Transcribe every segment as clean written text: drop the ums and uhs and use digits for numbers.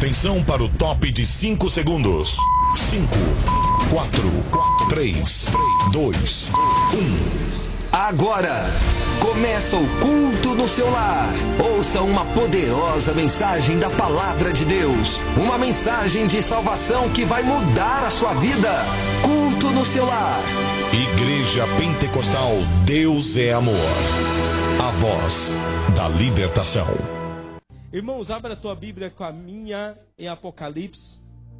Atenção para o top de 5 segundos. 5, 4, 3, 2, 1. Agora começa o culto no seu lar. Ouça uma poderosa mensagem da Palavra de Deus. Uma mensagem de salvação que vai mudar a sua vida. Culto no seu lar. Igreja Pentecostal Deus é Amor. A voz da libertação. Irmãos, abra a tua Bíblia com a minha em Apocalipse.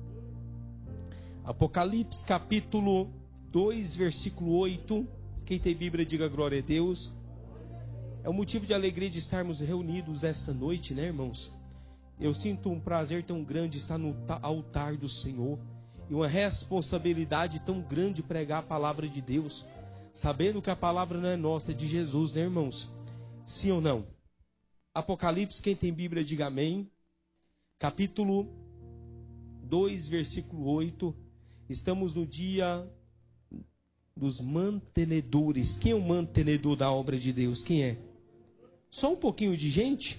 Apocalipse capítulo 2, versículo 8. Quem tem Bíblia, diga glória a Deus. É um motivo de alegria de estarmos reunidos esta noite, né, irmãos? Eu sinto um prazer tão grande estar no altar do Senhor. E uma responsabilidade tão grande pregar a palavra de Deus. Sabendo que a palavra não é nossa, é de Jesus, né, irmãos? Sim ou não? Apocalipse, quem tem Bíblia, diga amém. Capítulo 2, versículo 8. Estamos no dia dos mantenedores. Quem é o mantenedor da obra de Deus? Quem é? Só um pouquinho de gente?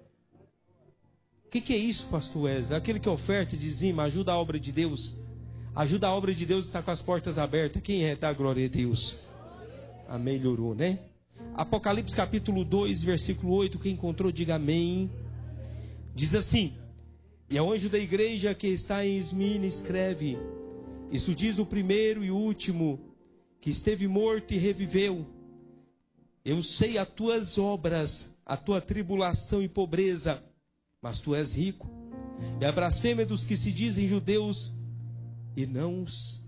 O que é isso, pastor Wesley? Aquele que oferta e dizima, ajuda a obra de Deus. Ajuda a obra de Deus, está com as portas abertas. Quem é? Dá glória a Deus. Ah, melhorou, né? Apocalipse capítulo 2, versículo 8. Quem encontrou, diga amém. Diz assim: e ao anjo da igreja que está em Esmirna escreve: isso diz o primeiro e último, que esteve morto e reviveu. Eu sei as tuas obras, a tua tribulação e pobreza, mas tu és rico. E a blasfêmia dos que se dizem judeus e não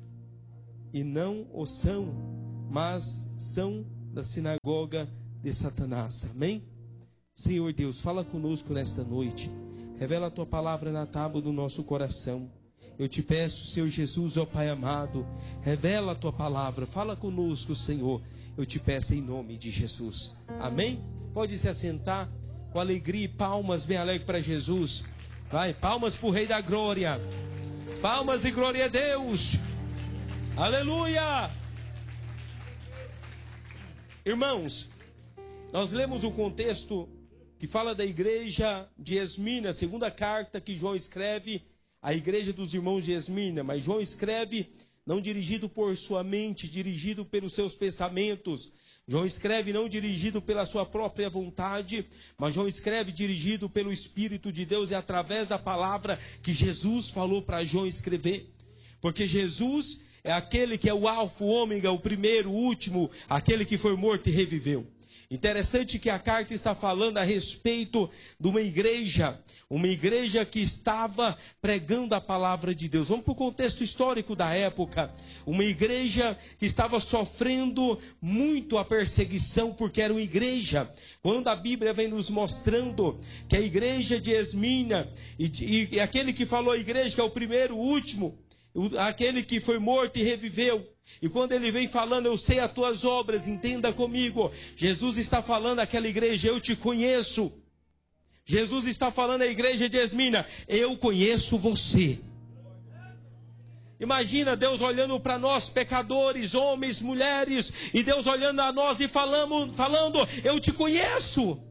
o são, mas são da sinagoga de Satanás. Amém? Senhor Deus, fala conosco nesta noite. Revela a tua palavra na tábua do nosso coração. Eu te peço, Senhor Jesus, ó Pai amado, revela a tua palavra, fala conosco, Senhor. Eu te peço em nome de Jesus. Amém? Pode se assentar com alegria e palmas bem alegre para Jesus. Vai, palmas para o Rei da Glória. Palmas e glória a Deus. Aleluia! Irmãos, nós lemos um contexto que fala da igreja de Esmirna, a segunda carta que João escreve à igreja dos irmãos de Esmirna. Mas João escreve não dirigido por sua mente, dirigido pelos seus pensamentos. João escreve não dirigido pela sua própria vontade, mas João escreve dirigido pelo Espírito de Deus e através da palavra que Jesus falou para João escrever. Porque Jesus é aquele que é o alfa, o ômega, o primeiro, o último, aquele que foi morto e reviveu. Interessante que a carta está falando a respeito de uma igreja que estava pregando a palavra de Deus. Vamos para o contexto histórico da época. Uma igreja que estava sofrendo muito a perseguição, porque era uma igreja. Quando a Bíblia vem nos mostrando que a igreja de Esmirna, e aquele que falou a igreja que é o primeiro, o último, aquele que foi morto e reviveu. E quando ele vem falando, eu sei as tuas obras, entenda comigo. Jesus está falando àquela igreja, eu te conheço. Jesus está falando à igreja de Esmirna, eu conheço você. Imagina Deus olhando para nós, pecadores, homens, mulheres, e Deus olhando a nós e falando, eu te conheço.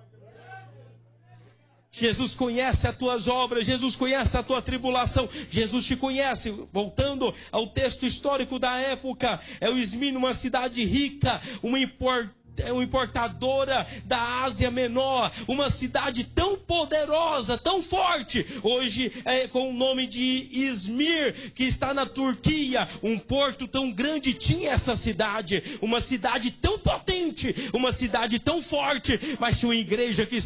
Jesus conhece as tuas obras, Jesus conhece a tua tribulação, Jesus te conhece. Voltando ao texto histórico da época, é o Esmirna, uma cidade rica, uma importadora da Ásia Menor, uma cidade tão poderosa, tão forte, hoje com o nome de Izmir, que está na Turquia. Um porto tão grande tinha essa cidade, uma cidade tão potente, uma cidade tão forte, mas tinha uma igreja que